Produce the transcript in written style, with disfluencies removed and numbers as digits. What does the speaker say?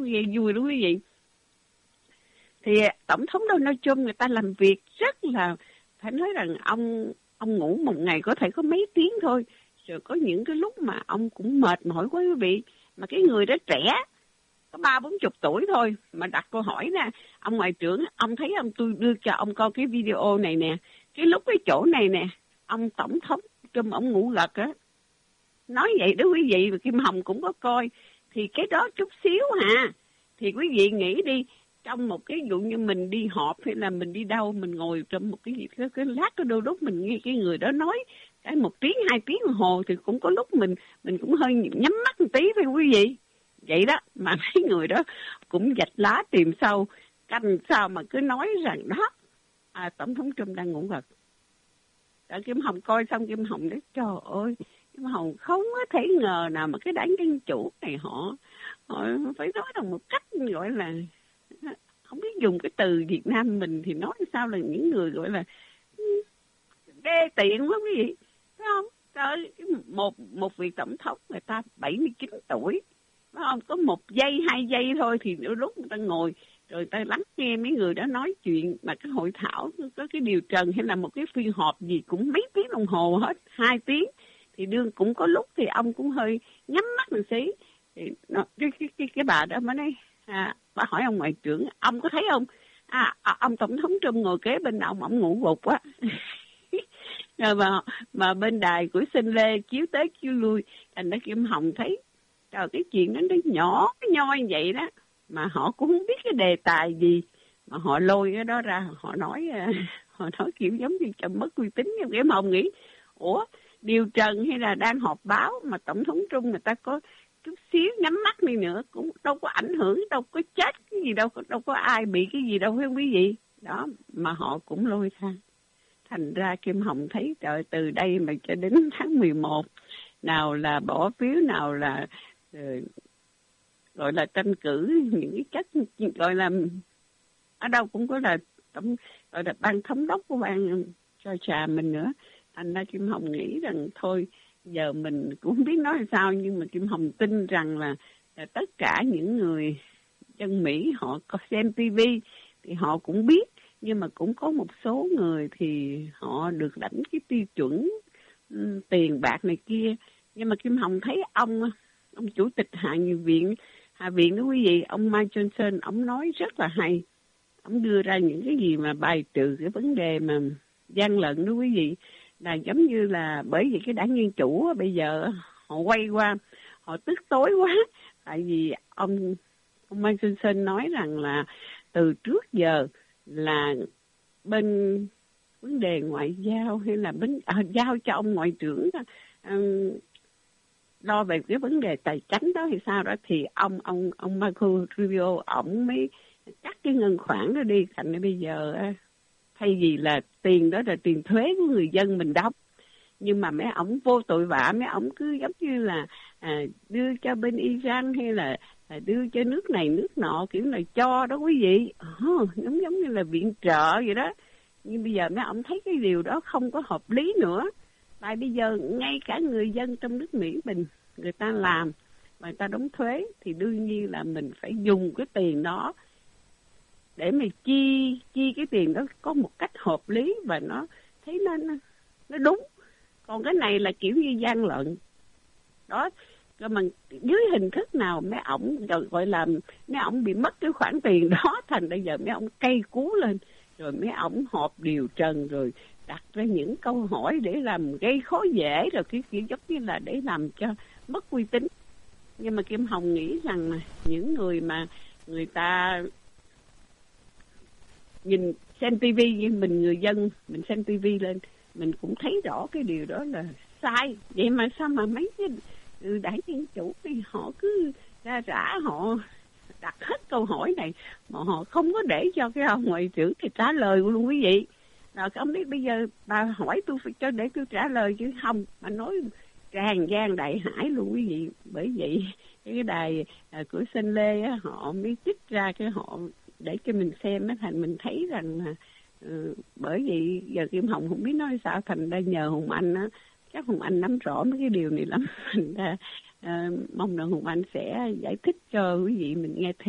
nghe vui đúng quý vị. Thì Tổng thống Donald Trump người ta làm việc rất là, phải nói rằng ông ngủ một ngày có thể có mấy tiếng thôi. Rồi có những cái lúc mà ông cũng mệt mỏi quá quý vị. Mà cái người đó trẻ, có 30-40 tuổi thôi, mà đặt câu hỏi nè, ông ngoại trưởng, ông thấy ông, tôi đưa cho ông coi cái video này nè, cái lúc cái chỗ này nè, ông Tổng thống Trump ông ngủ gật á. Nói vậy đó quý vị, và Kim Hồng cũng có coi, thì cái đó chút xíu hà. Thì quý vị nghĩ đi, trong một cái vụ như mình đi họp hay là mình đi đâu, mình ngồi trong một cái gì, cái lát có đôi lúc mình nghe cái người đó nói cái 1 tiếng 2 tiếng đồng hồ, thì cũng có lúc mình cũng hơi nhắm mắt một tí thôi quý vị. Vậy đó, mà mấy người đó cũng vạch lá tìm sâu, canh sao mà cứ nói rằng đó, Tổng thống Trump đang ngủ gật. Rồi Kim Hồng coi xong Kim Hồng nói trời ơi, Kim Hồng không có thể ngờ nào mà cái đảng Dân Chủ này họ phải nói rằng một cách gọi là, không biết dùng cái từ Việt Nam mình thì nói sao, là những người gọi là đê tiện quá quý vị, phải không? Trời, một vị tổng thống người ta 79 tuổi, phải không? Có 1 giây 2 giây thôi thì lúc người ta ngồi rồi ta lắng nghe mấy người đó nói chuyện, mà cái hội thảo có cái điều trần hay là một cái phiên họp gì cũng mấy tiếng đồng hồ hết, 2 tiếng, thì đương cũng có lúc thì ông cũng hơi nhắm mắt một xí. Thì cái bà đó mới nói, bà hỏi ông ngoại trưởng, ông có thấy không, ông Tổng thống Trump ngồi kế bên ông ngủ gục á. Rồi mà bên đài của Sinh Lê chiếu tới chiếu lui, thành ra Kim Hồng thấy trời, cái chuyện đó nó nhỏ nhoi vậy đó, mà họ cũng không biết cái đề tài gì mà họ lôi cái đó ra, họ nói kiểu giống như cho mất uy tín. Nhưng Kim Hồng nghĩ, ủa, điều trần hay là đang họp báo mà Tổng thống Trung người ta có chút xíu nhắm mắt đi nữa cũng đâu có ảnh hưởng, đâu có chết cái gì đâu có ai bị cái gì đâu, phải không quý vị? Đó, mà họ cũng lôi ra. Thành ra Kim Hồng thấy trời, từ đây mà cho đến tháng 11, nào là bỏ phiếu, nào là gọi là tranh cử những cái chất gọi là ở đâu cũng có là gọi là ban thống đốc của ban cho trà mình nữa. Thành ra Kim Hồng nghĩ rằng thôi giờ mình cũng không biết nói sao, nhưng mà Kim Hồng tin rằng là tất cả những người dân Mỹ họ có xem TV thì họ cũng biết, nhưng mà cũng có một số người thì họ được lãnh cái tiêu chuẩn tiền bạc này kia. Nhưng mà Kim Hồng thấy ông chủ tịch Hạ viện đó quý vị, ông Mike Johnson, ông nói rất là hay. Ông đưa ra những cái gì mà bài trừ cái vấn đề mà gian lận đó quý vị, là giống như là bởi vì cái đảng Dân Chủ bây giờ họ quay qua, họ tức tối quá, tại vì ông Mike Johnson nói rằng là từ trước giờ là bên vấn đề ngoại giao hay là giao cho ông ngoại trưởng lo về cái vấn đề tài chính đó hay sao đó, thì ông Marco Rubio ổng mới cắt cái ngân khoản đó đi. Thành ra bây giờ thay vì là tiền đó là tiền thuế của người dân mình đóng, nhưng mà mấy ổng vô tội vạ, mấy ổng cứ giống như là đưa cho bên Iran hay là đưa cho nước này nước nọ, kiểu là cho đó quý vị, giống như là viện trợ vậy đó. Nhưng bây giờ mấy ổng thấy cái điều đó không có hợp lý nữa. Tại bây giờ ngay cả người dân trong nước Mỹ mình, người ta làm và người ta đóng thuế, thì đương nhiên là mình phải dùng cái tiền đó để mà chi cái tiền đó có một cách hợp lý và nó thấy nó đúng. Còn cái này là kiểu như gian lận đó. Rồi mà dưới hình thức nào mấy ổng gọi là mấy ổng bị mất cái khoản tiền đó, thành bây giờ mấy ổng cay cú lên, rồi mấy ổng họp điều trần, rồi đặt ra những câu hỏi để làm gây khó dễ, rồi cái kiểu giống như là để làm cho mất uy tín. Nhưng mà Kim Hồng nghĩ rằng những người mà người ta nhìn xem TV như mình, người dân mình xem TV lên, mình cũng thấy rõ cái điều đó là sai. Vậy mà sao mà mấy cái đảng Dân Chủ thì họ cứ ra rã, họ đặt hết câu hỏi này mà họ không có để cho cái ông ngoại trưởng thì trả lời luôn quý vị. Rồi ông biết bây giờ bà hỏi tôi phải cho để tôi trả lời chứ không, mà nói tràn gian đại hải luôn quý vị. Bởi vậy cái đài của Sinh Lê á, họ mới trích ra cái họ để cho mình xem á, thành mình thấy rằng là bởi vậy giờ Kim Hồng không biết nói sao, thành ra nhờ Hùng Anh á, chắc Hùng Anh nắm rõ mấy cái điều này lắm. Thành ra mong rằng Hùng Anh sẽ giải thích cho quý vị mình nghe thêm.